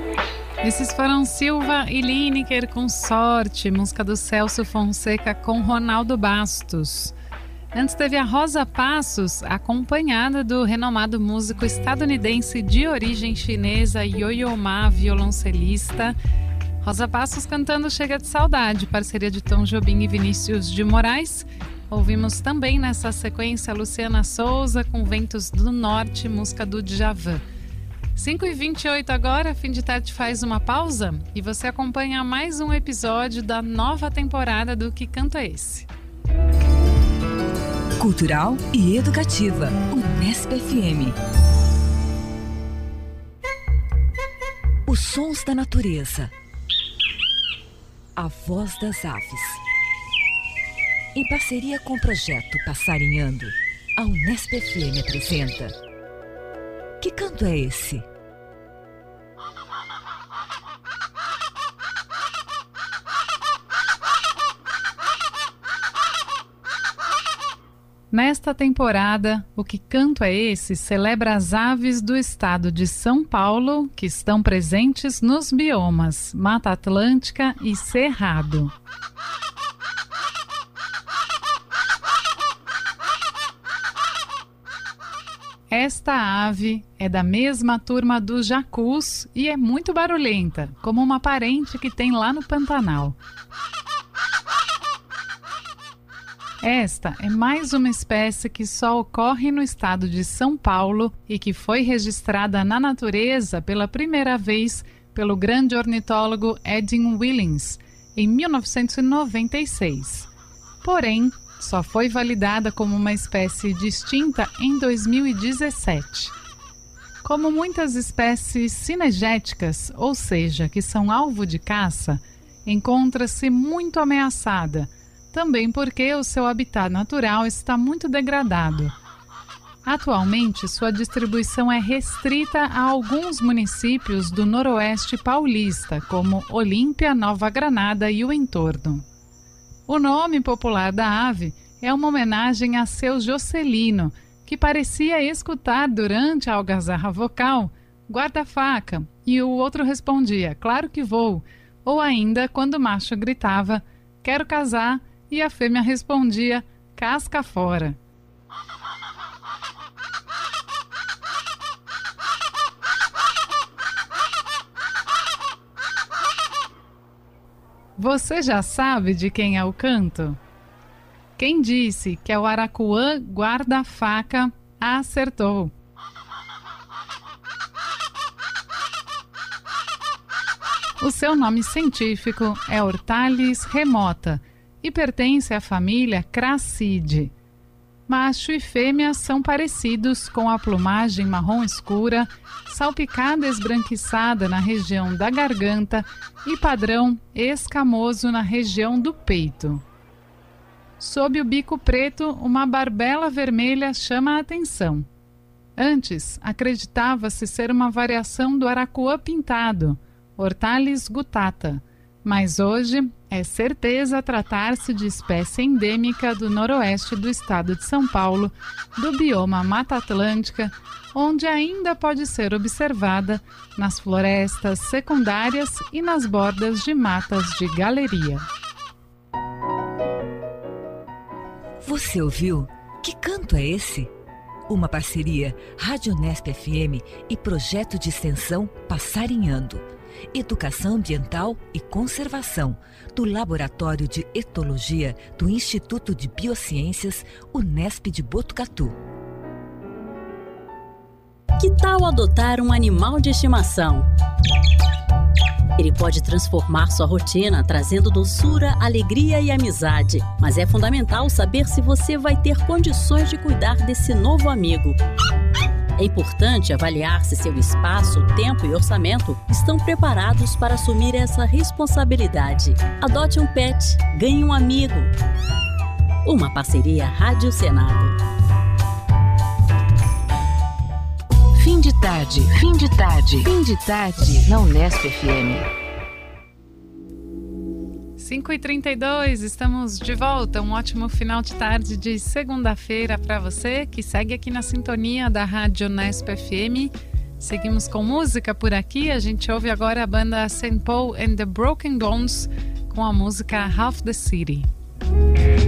Esses foram Silva e Lineker com Sorte, música do Celso Fonseca com Ronaldo Bastos. Antes teve a Rosa Passos, acompanhada do renomado músico estadunidense de origem chinesa Yo-Yo Ma, violoncelista. Rosa Passos cantando Chega de Saudade, parceria de Tom Jobim e Vinícius de Moraes. Ouvimos também nessa sequência Luciana Souza com Ventos do Norte, música do Djavan. 5h28 agora, fim de tarde faz uma pausa e você acompanha mais um episódio da nova temporada do Que Canto é Esse? Cultural e educativa, Unesp FM. Os sons da natureza. A voz das aves. Em parceria com o projeto Passarinhando, a Unesp FM apresenta Que Canto é Esse? Nesta temporada, o Que Canto é Esse celebra as aves do estado de São Paulo que estão presentes nos biomas Mata Atlântica e Cerrado. Esta ave é da mesma turma do jacus e é muito barulhenta, como uma parente que tem lá no Pantanal. Esta é mais uma espécie que só ocorre no estado de São Paulo e que foi registrada na natureza pela primeira vez pelo grande ornitólogo Edwin Williams em 1996. Porém, só foi validada como uma espécie distinta em 2017. Como muitas espécies cinegéticas, ou seja, que são alvo de caça, encontra-se muito ameaçada, também porque o seu habitat natural está muito degradado. Atualmente, sua distribuição é restrita a alguns municípios do noroeste paulista, como Olímpia, Nova Granada e o entorno. O nome popular da ave é uma homenagem a seu Jocelino, que parecia escutar durante a algazarra vocal "guarda-faca", e o outro respondia "claro que vou", ou ainda quando o macho gritava "quero casar", e a fêmea respondia "casca fora". Você já sabe de quem é o canto? Quem disse que é o aracuã guarda-faca acertou. O seu nome científico é Hortalis remota e pertence à família Crassidae. Macho e fêmea são parecidos, com a plumagem marrom escura, salpicada esbranquiçada na região da garganta e padrão escamoso na região do peito. Sob o bico preto, uma barbela vermelha chama a atenção. Antes, acreditava-se ser uma variação do aracuã pintado, Hortalis gutata, mas hoje é certeza tratar-se de espécie endêmica do noroeste do estado de São Paulo, do bioma Mata Atlântica, onde ainda pode ser observada nas florestas secundárias e nas bordas de matas de galeria. Você ouviu? Que canto é esse? Uma parceria Rádio Unesp FM e projeto de extensão Passarinhando. Educação Ambiental e Conservação, do Laboratório de Etologia do Instituto de Biociências Unesp de Botucatu. Que tal adotar um animal de estimação? Ele pode transformar sua rotina, trazendo doçura, alegria e amizade. Mas é fundamental saber se você vai ter condições de cuidar desse novo amigo. É importante avaliar se seu espaço, tempo e orçamento estão preparados para assumir essa responsabilidade. Adote um pet, ganhe um amigo. Uma parceria Rádio Senado. Fim de tarde, fim de tarde, fim de tarde na Unesp FM. 5h32, estamos de volta. Um ótimo final de tarde de segunda-feira para você que segue aqui na sintonia da Rádio Unesp FM Seguimos com música por aqui. A gente ouve agora a banda St. Paul and the Broken Bones com a música Half the City.